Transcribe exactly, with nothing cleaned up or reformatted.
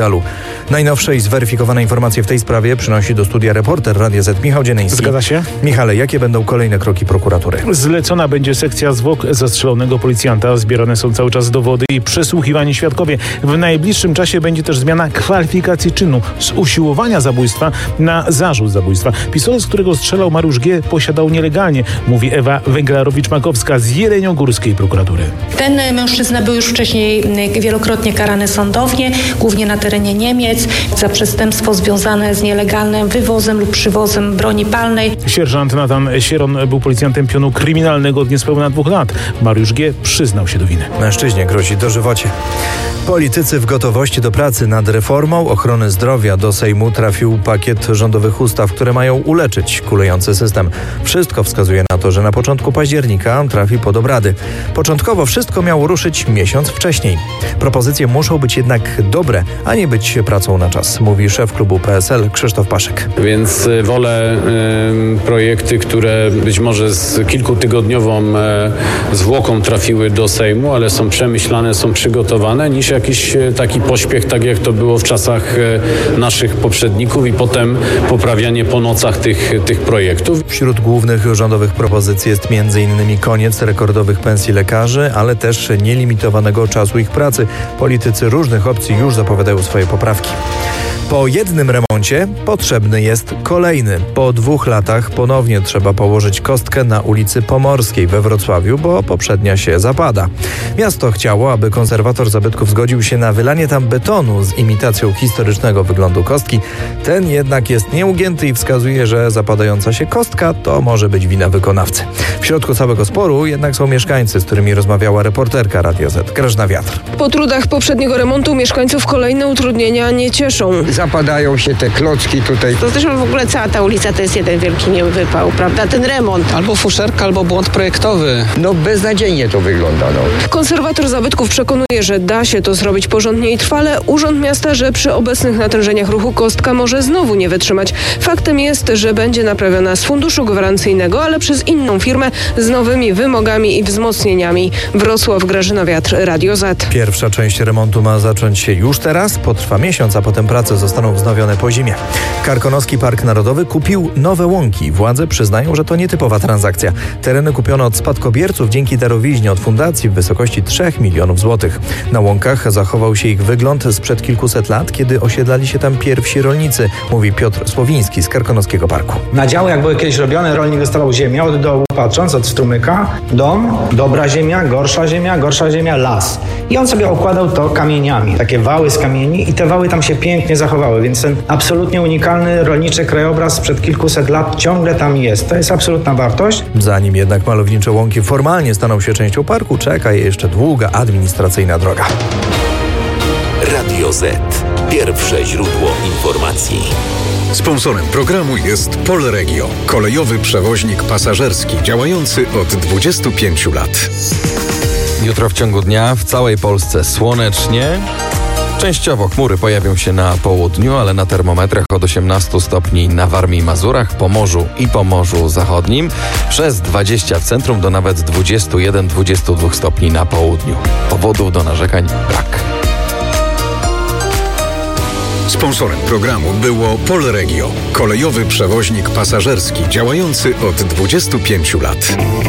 Najnowsze i zweryfikowane informacje w tej sprawie przynosi do studia reporter Radia Z Michał Dzieneński. Zgadza się? Michale, jakie będą kolejne kroki prokuratury? Zlecona będzie sekcja zwłok zastrzelonego policjanta. Zbierane są cały czas dowody i przesłuchiwani świadkowie. W najbliższym czasie będzie też zmiana kwalifikacji czynu z usiłowania zabójstwa na zarzut zabójstwa. Pistolet, z którego strzelał Mariusz G., posiadał nielegalnie, mówi Ewa Węglarowicz-Makowska z jeleniogórskiej prokuratury. Ten mężczyzna był już wcześniej wielokrotnie karany sądownie, głównie na terenie Niemiec, za przestępstwo związane z nielegalnym wywozem lub przywozem broni palnej. Sierżant Natan Sieron był policjantem pionu kryminalnego od niespełna dwóch lat. Mariusz G. przyznał się do winy. Mężczyźnie grozi dożywocie. Politycy w gotowości do pracy nad reformą ochrony zdrowia. Do Sejmu trafił pakiet rządowych ustaw, które mają uleczyć kulejący system. Wszystko wskazuje na to, że na początku października trafi pod obrady. Początkowo wszystko miało ruszyć miesiąc wcześniej. Propozycje muszą być jednak dobre, a nie być pracą na czas, mówi szef klubu P S L Krzysztof Paszek. Więc wolę y, projekty, które być może z kilkutygodniową y, zwłoką trafiły do Sejmu, ale są przemyślane, są przygotowane, niż jakiś y, taki pośpiech, tak jak to było w czasach y, naszych poprzedników i potem poprawianie po nocach tych, tych projektów. Wśród głównych rządowych propozycji jest między innymi koniec rekordowych pensji lekarzy, ale też nielimitowanego czasu ich pracy. Politycy różnych opcji już zapowiadają swoje poprawki. Po jednym remoncie potrzebny jest kolejny. Po dwóch latach ponownie trzeba położyć kostkę na ulicy Pomorskiej we Wrocławiu, bo poprzednia się zapada. Miasto chciało, aby konserwator zabytków zgodził się na wylanie tam betonu z imitacją historycznego wyglądu kostki. Ten jednak jest nieugięty i wskazuje, że zapadająca się kostka to może być wina wykonawcy. W środku całego sporu jednak są mieszkańcy, z którymi rozmawiała reporterka Radia Z, Grażyna Wiatr. Po trudach poprzedniego remontu mieszkańców kolejne utrudnienia nie cieszą. Zapadają się te klocki tutaj. To zresztą w ogóle cała ta ulica to jest jeden wielki niewypał, prawda? Ten remont. Albo fuszerka, albo błąd projektowy. No beznadziejnie to wygląda. No. Konserwator zabytków przekonuje, że da się to zrobić porządnie i trwale. Urząd Miasta, że przy obecnych natężeniach ruchu kostka może znowu nie wytrzymać. Faktem jest, że będzie naprawiona z funduszu gwarancyjnego, ale przez inną firmę z nowymi wymogami i wzmocnieniami. Wrocław, Grażyna Wiatr, Radio Z. Pierwsza część remontu ma zacząć się już teraz, potrwa miesiąc, a potem prace zostaną wznowione po zimie. Karkonoski Park Narodowy kupił nowe łąki. Władze przyznają, że to nietypowa transakcja. Tereny kupiono od spadkobierców dzięki darowiźnie od fundacji w wysokości trzech milionów złotych. Na łąkach zachował się ich wygląd sprzed kilkuset lat, kiedy osiedlali się tam pierwsi rolnicy, mówi Piotr Słowiński z Karkonoskiego Parku. Na działy, jak były kiedyś robione, rolnik dostawał ziemię od dołu, patrząc od strumyka, dom, dobra ziemia, gorsza ziemia, gorsza ziemia, las. I on sobie okładał to kamieniami, takie wały z kamieni i te wały tam się pięknie zachowały, więc ten absolutnie unikalny rolniczy krajobraz sprzed kilkuset lat ciągle tam jest. To jest absolutna wartość. Zanim jednak malownicze łąki formalnie staną się częścią parku, czeka je jeszcze długa administracyjna droga. Radio Z. Pierwsze źródło informacji. Sponsorem programu jest Polregio, kolejowy przewoźnik pasażerski działający od dwudziestu pięciu lat. Jutro w ciągu dnia w całej Polsce słonecznie. Częściowo chmury pojawią się na południu, ale na termometrach od osiemnastu stopni na Warmii i Mazurach, Pomorzu i Pomorzu Zachodnim, przez dwadzieścia w centrum do nawet dwudziestu jeden do dwudziestu dwóch stopni na południu. Powodów do narzekań brak. Sponsorem programu było Polregio, kolejowy przewoźnik pasażerski działający od dwudziestu pięciu lat.